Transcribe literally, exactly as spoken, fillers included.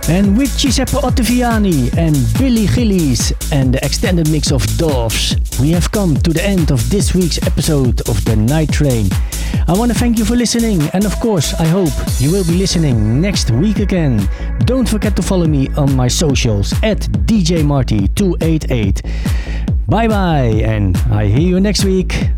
And with Giuseppe Ottaviani and Billy Gillies and the extended mix of Doves, we have come to the end of this week's episode of The Night Train. I want to thank you for listening, and of course, I hope you will be listening next week again. Don't forget to follow me on my socials at D J Marty two eight eight. Bye bye, and I hear you next week.